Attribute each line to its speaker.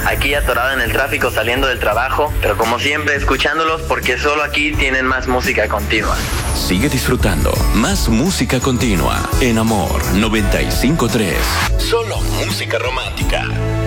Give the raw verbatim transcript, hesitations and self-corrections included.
Speaker 1: aquí atorado en el tráfico saliendo del trabajo, pero como siempre escuchándolos porque solo aquí tienen más música continua.
Speaker 2: Sigue disfrutando más música continua en Amor noventa y cinco punto tres. Solo música romántica.